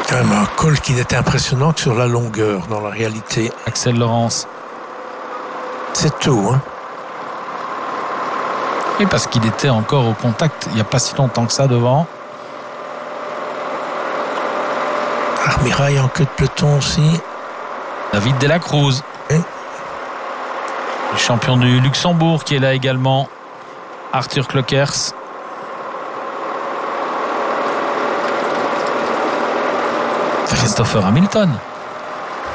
Quand même un col qui n'était impressionnant que sur la longueur, dans la réalité. Axel Laurence. C'est tout, hein. Et parce qu'il était encore au contact il n'y a pas si longtemps que ça devant. Armirail en queue de peloton aussi. David De La Cruz. Oui. Le champion du Luxembourg qui est là également. Arthur Klockers. Christopher Hamilton.